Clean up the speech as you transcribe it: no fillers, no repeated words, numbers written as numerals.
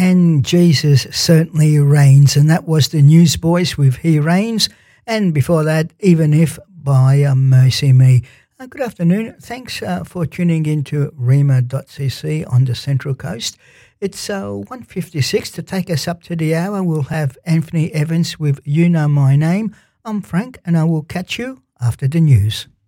and Jesus certainly reigns, and that was the Newsboys with He Reigns, and before that, Even If by Mercy Me. Good afternoon. Thanks for tuning in to rima.cc on the Central Coast. It's 1:56. To take us up to the hour, we'll have Anthony Evans with You Know My Name. I'm Frank, and I will catch you after the news.